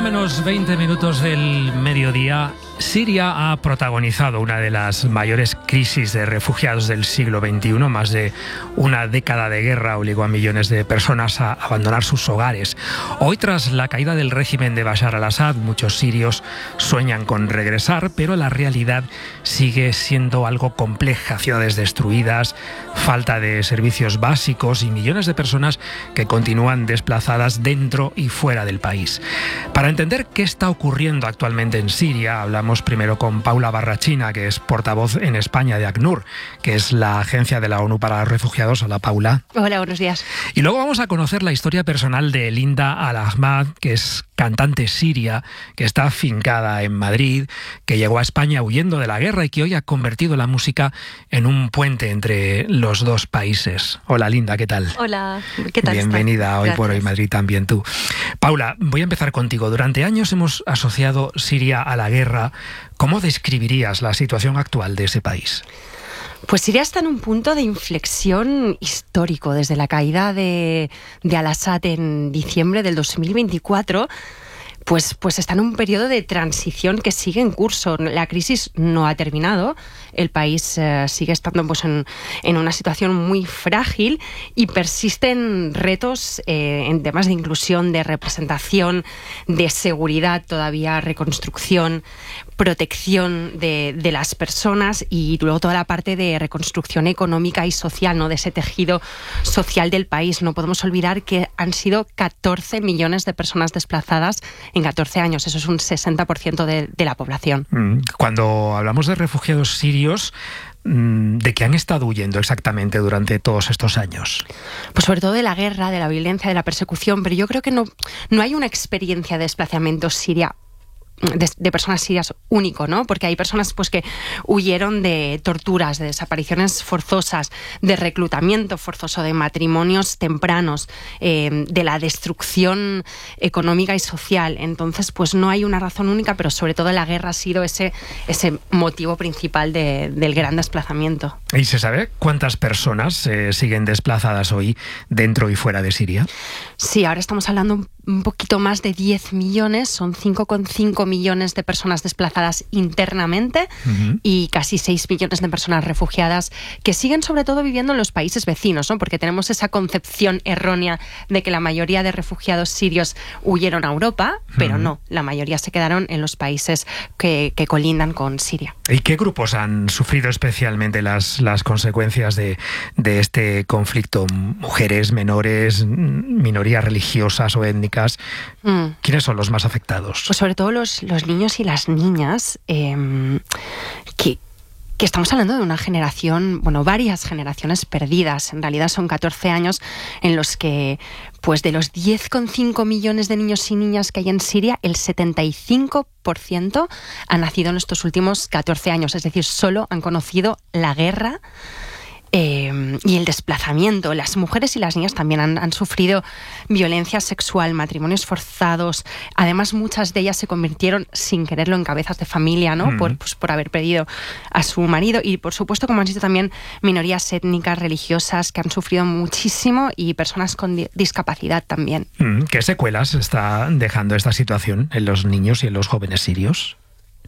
menos 20 minutos del mediodía, Siria ha protagonizado una de las mayores crisis de refugiados del siglo XXI. Más de una década de guerra obligó a millones de personas a abandonar sus hogares. Hoy, tras la caída del régimen de Bashar al-Assad, muchos sirios sueñan con regresar, pero la realidad sigue siendo algo compleja. Ciudades destruidas, falta de servicios básicos y millones de personas que continúan desplazadas dentro y fuera del país. Para entender qué está ocurriendo actualmente en Siria, hablamos primero con Paula Barrachina, que es portavoz en España de ACNUR, que es la agencia de la ONU para los refugiados. Hola, Paula. Hola, buenos días. Y luego vamos a conocer la historia personal de Linda Al-Ahmad, que es cantante siria, que está afincada en Madrid, que llegó a España huyendo de la guerra y que hoy ha convertido la música en un puente entre los dos países. Hola, Linda, ¿qué tal? Hola, ¿qué tal? Bienvenida a Hoy por Hoy Madrid también tú. Paula, voy a empezar contigo. Durante años hemos asociado Siria a la guerra. ¿Cómo describirías la situación actual de ese país? Pues Siria está en un punto de inflexión histórico. Desde la caída de Al-Assad en diciembre del 2024, pues está en un periodo de transición que sigue en curso. La crisis no ha terminado. El país sigue estando en una situación muy frágil y persisten retos en temas de inclusión, de representación, de seguridad, todavía reconstrucción, protección de las personas y luego toda la parte de reconstrucción económica y social, ¿no? De ese tejido social del país. No podemos olvidar que han sido 14 millones de personas desplazadas en 14 años. Eso es un 60% de la población. Cuando hablamos de refugiados sirios, ¿de qué han estado huyendo exactamente durante todos estos años? Pues sobre todo de la guerra, de la violencia, de la persecución, pero yo creo que no hay una experiencia de desplazamiento siria de personas sirias único, ¿no? Porque hay personas pues que huyeron de torturas, de desapariciones forzosas, de reclutamiento forzoso, de matrimonios tempranos, de la destrucción económica y social. Entonces, pues no hay una razón única, pero sobre todo la guerra ha sido ese motivo principal del gran desplazamiento. ¿Y se sabe cuántas personas siguen desplazadas hoy dentro y fuera de Siria? Sí, ahora estamos hablando un poquito más de 10 millones, son 5,5 millones de personas desplazadas internamente y casi 6 millones de personas refugiadas que siguen sobre todo viviendo en los países vecinos, ¿no? Porque tenemos esa concepción errónea de que la mayoría de refugiados sirios huyeron a Europa, pero no, la mayoría se quedaron en los países que colindan con Siria. ¿Y qué grupos han sufrido especialmente las consecuencias de este conflicto? ¿Mujeres, menores, minorías religiosas o étnicas? ¿Quiénes son los más afectados? Pues sobre todo los niños y las niñas, que estamos hablando de una generación, varias generaciones perdidas. En realidad son 14 años en los que, pues de los 10,5 millones de niños y niñas que hay en Siria, el 75% han nacido en estos últimos 14 años. Es decir, solo han conocido la guerra y el desplazamiento. Las mujeres y las niñas también han sufrido violencia sexual, matrimonios forzados. Además, muchas de ellas se convirtieron sin quererlo en cabezas de familia, ¿no? Por haber perdido a su marido. Y por supuesto, como han sido también minorías étnicas, religiosas, que han sufrido muchísimo, y personas con discapacidad también. ¿Qué secuelas está dejando esta situación en los niños y en los jóvenes sirios?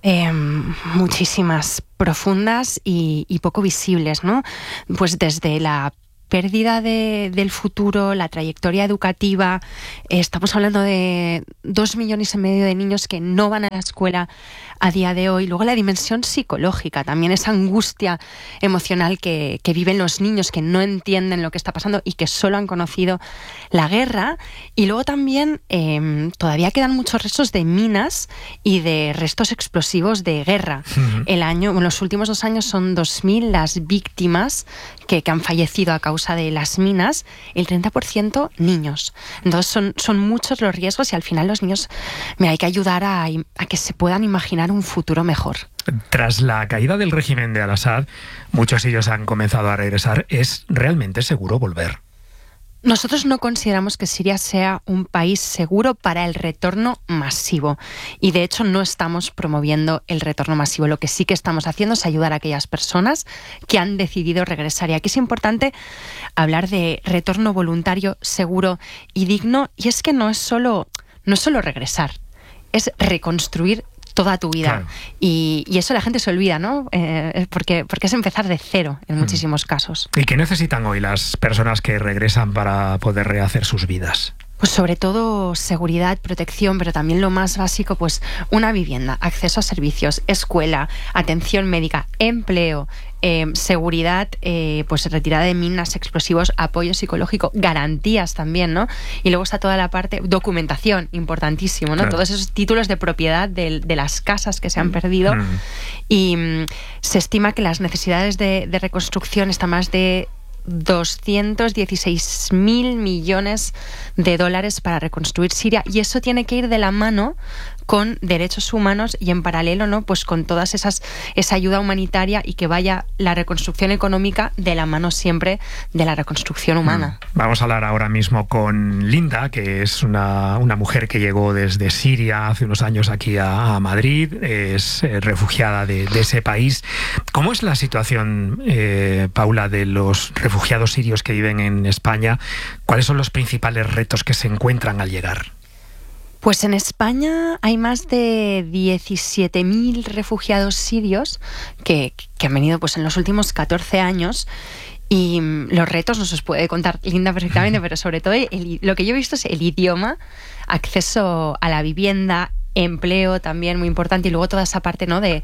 Muchísimas, profundas y poco visibles, ¿no? Pues desde la pérdida del futuro, la trayectoria educativa. Estamos hablando de 2,5 millones de niños que no van a la escuela a día de hoy. Luego la dimensión psicológica, también esa angustia emocional que viven los niños, que no entienden lo que está pasando y que solo han conocido la guerra. Y luego también todavía quedan muchos restos de minas y de restos explosivos de guerra. Los últimos 2 años son 2.000 las víctimas que han fallecido a causa de las minas, el 30% niños. Entonces son muchos los riesgos y al final los niños hay que ayudar a que se puedan imaginar un futuro mejor. Tras la caída del régimen de Al-Assad, muchos de ellos han comenzado a regresar. ¿Es realmente seguro volver? Nosotros no consideramos que Siria sea un país seguro para el retorno masivo y de hecho no estamos promoviendo el retorno masivo. Lo que sí que estamos haciendo es ayudar a aquellas personas que han decidido regresar. Y aquí es importante hablar de retorno voluntario, seguro y digno, y es que no es solo regresar. es reconstruir toda tu vida. Claro. Y eso la gente se olvida, ¿no? Porque es empezar de cero en muchísimos casos. ¿Y qué necesitan hoy las personas que regresan para poder rehacer sus vidas? Pues sobre todo seguridad, protección, pero también lo más básico, pues una vivienda, acceso a servicios, escuela, atención médica, empleo, seguridad, pues retirada de minas, explosivos, apoyo psicológico, garantías también, ¿no? Y luego está toda la parte, documentación, importantísimo, ¿no? Claro. Todos esos títulos de propiedad de las casas que se han perdido. Y se estima que las necesidades de reconstrucción están más de 216.000 millones de dólares para reconstruir Siria, y eso tiene que ir de la mano con derechos humanos y en paralelo, ¿no? Pues con todas esa ayuda humanitaria, y que vaya la reconstrucción económica de la mano siempre de la reconstrucción humana. Vamos a hablar ahora mismo con Linda, que es una mujer que llegó desde Siria hace unos años aquí a Madrid, es refugiada de ese país. ¿Cómo es la situación, Paula, de los refugiados sirios que viven en España? ¿Cuáles son los principales retos que se encuentran al llegar? Pues en España hay más de 17.000 refugiados sirios que han venido pues en los últimos 14 años. Y los retos nos los puede contar Linda perfectamente, pero sobre todo lo que yo he visto es el idioma, acceso a la vivienda, empleo también muy importante, y luego toda esa parte, ¿no? de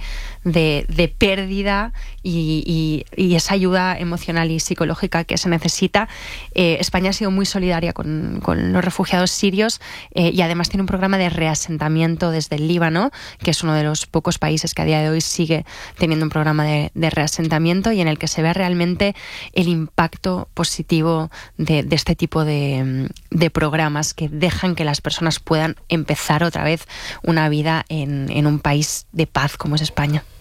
pérdida y esa ayuda emocional y psicológica que se necesita. España ha sido muy solidaria con los refugiados sirios, y además tiene un programa de reasentamiento desde el Líbano, que es uno de los pocos países que a día de hoy sigue teniendo un programa de reasentamiento, y en el que se ve realmente el impacto positivo de este tipo de programas que dejan que las personas puedan empezar otra vez una vida en un país de paz como es España.